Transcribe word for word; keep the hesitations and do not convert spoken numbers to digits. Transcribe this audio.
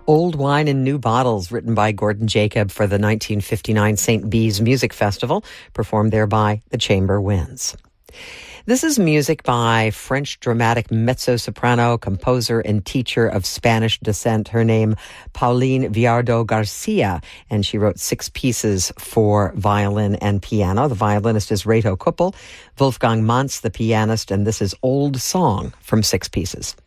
Old Wine in New Bottles, written by Gordon Jacob for the nineteen fifty-nine Saint Bees Music Festival, performed there by the Chamber Winds. This is music by French dramatic mezzo-soprano, composer, and teacher of Spanish descent. Her name, Pauline Viardot Garcia, and she wrote six pieces for violin and piano. The violinist is Reto Kuppel, Wolfgang Mantz, the pianist, and this is Old Song from Six Pieces.